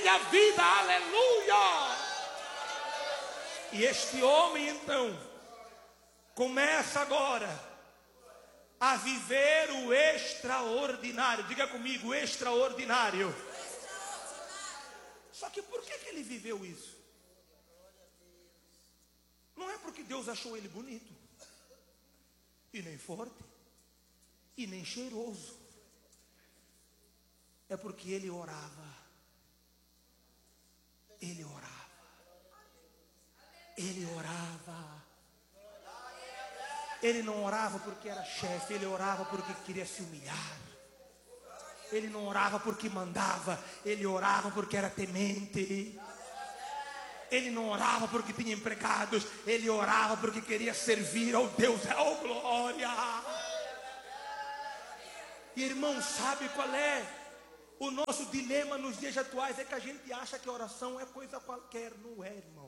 minha vida, aleluia. E este homem então começa agora a viver o extraordinário. Diga comigo, extraordinário. Só que por que ele viveu isso? Não é porque Deus achou ele bonito, e nem forte, e nem cheiroso. É porque ele orava. Ele orava. Ele orava. Ele não orava porque era chefe, ele orava porque queria se humilhar. Ele não orava porque mandava, ele orava porque era temente. Ele não orava porque tinha empregados, ele orava porque queria servir ao Deus. Oh, glória! E irmão, sabe qual é o nosso dilema nos dias atuais? É que a gente acha que oração é coisa qualquer. Não é, irmão.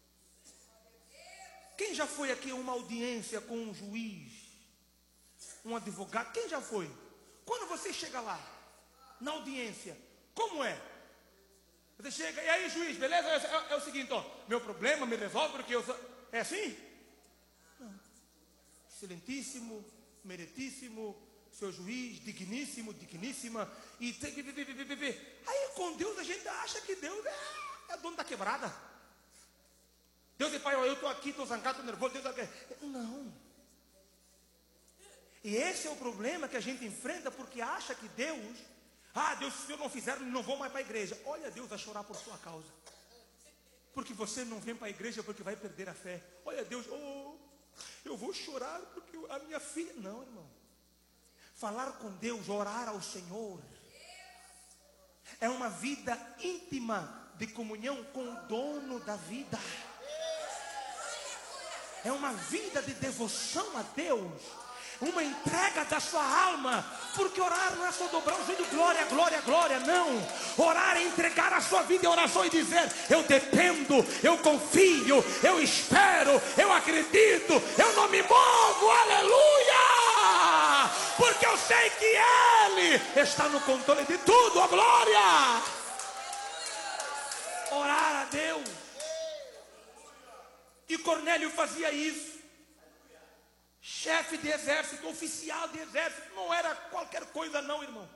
Quem já foi aqui a uma audiência com um juiz, um advogado? Quem já foi? Quando você chega lá, na audiência, como é? Você chega, e aí juiz, beleza? É o seguinte, ó, meu problema me resolve porque eu sou... É assim? Não. Excelentíssimo, meritíssimo, seu juiz, digníssimo, digníssima. E aí com Deus a gente acha que Deus é dono da quebrada. Deus é pai, eu estou aqui, estou zangado, estou nervoso. Deus é... Não. E esse é o problema que a gente enfrenta, porque acha que Deus... Deus, se eu não fizer, não vou mais para a igreja. Olha Deus a chorar por sua causa. Porque você não vem para a igreja porque vai perder a fé. Olha Deus, eu vou chorar porque a minha filha... Não, irmão. Falar com Deus, orar ao Senhor, é uma vida íntima de comunhão com o dono da vida. É uma vida de devoção a Deus. Uma entrega da sua alma. Porque orar não é só dobrar o joelho, glória, glória, glória. Não. Orar é entregar a sua vida em oração e dizer: eu dependo, eu confio, eu espero, eu acredito, eu não me movo, aleluia. Porque eu sei que Ele está no controle de tudo, a glória. Orar a Deus. E Cornélio fazia isso. Chefe de exército, oficial de exército, não era qualquer coisa não, irmão.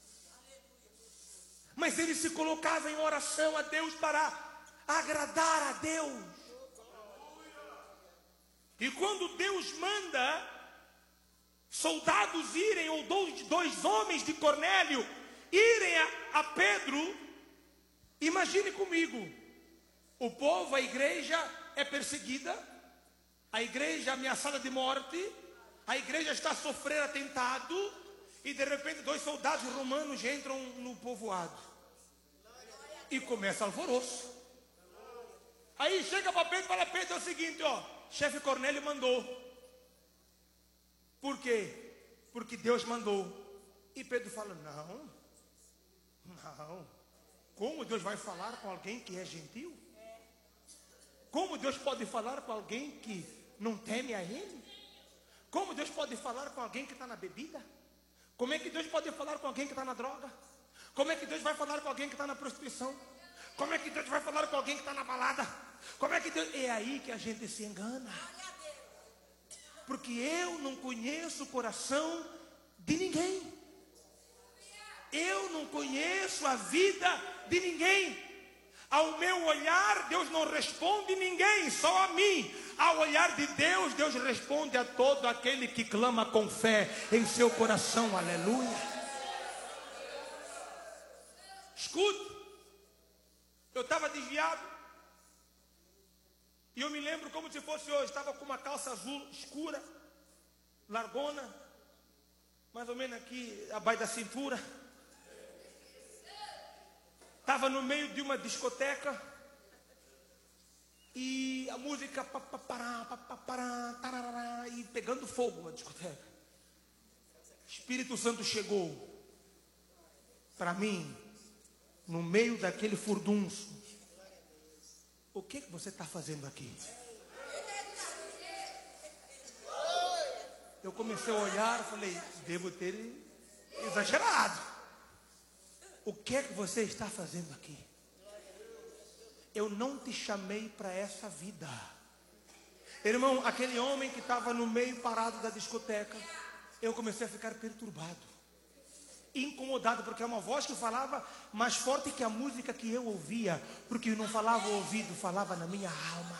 Mas ele se colocava em oração a Deus para agradar a Deus. E quando Deus manda soldados irem, ou dois homens de Cornélio irem a Pedro, imagine comigo, o povo, a igreja é perseguida, a igreja ameaçada de morte, a igreja está a sofrer atentado, e de repente 2 soldados romanos entram no povoado e começa alvoroço. Aí chega para Pedro e fala: Pedro, é o seguinte, ó, chefe Cornélio mandou. Por quê? Porque Deus mandou. E Pedro fala: não, como Deus vai falar com alguém que é gentil? Como Deus pode falar com alguém que não teme a Ele? Como Deus pode falar com alguém que está na bebida? Como é que Deus pode falar com alguém que está na droga? Como é que Deus vai falar com alguém que está na prostituição? Como é que Deus vai falar com alguém que está na balada? Como é que Deus... É aí que a gente se engana. Porque eu não conheço o coração de ninguém. Eu não conheço a vida de ninguém. Ao meu olhar, Deus não responde ninguém, só a mim. Ao olhar de Deus, Deus responde a todo aquele que clama com fé em seu coração. Aleluia. Escute, eu estava desviado. E eu me lembro como se fosse hoje. Estava com uma calça azul escura, largona, mais ou menos aqui abaixo da cintura. Estava no meio de uma discoteca e a música e pegando fogo a discoteca. Espírito Santo chegou para mim no meio daquele furdunço. O que você está fazendo aqui? Eu comecei a olhar e falei: devo ter exagerado. O que é que você está fazendo aqui? eu não te chamei para essa vida. Irmão, aquele homem que estava no meio parado da discoteca, eu comecei a ficar perturbado, incomodado, porque é uma voz que falava mais forte que a música que eu ouvia, porque não falava o ouvido, falava na minha alma.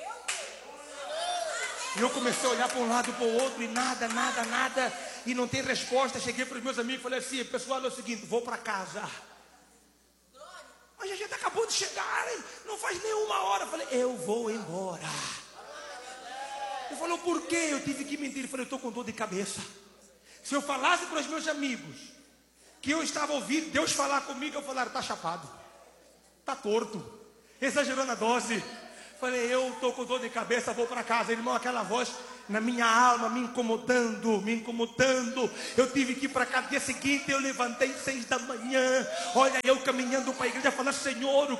E eu comecei a olhar para um lado, para o outro, e nada, e não tem resposta. Cheguei para os meus amigos e falei assim: pessoal, é o seguinte, vou para casa. Mas a gente acabou de chegar, hein? Não faz nem uma hora. Eu falei: eu vou embora. Ele falou: por quê? Eu tive que mentir. Ele falou: eu estou com dor de cabeça. Se eu falasse para os meus amigos que eu estava ouvindo Deus falar comigo, eu falaria: está chapado, está torto, exagerou na dose. Falei: eu estou com dor de cabeça, vou para casa. Irmão, aquela voz na minha alma me incomodando. Eu tive que ir para casa. Dia seguinte eu levantei 6 da manhã. Olha, eu caminhando para a igreja, falando: Senhor, o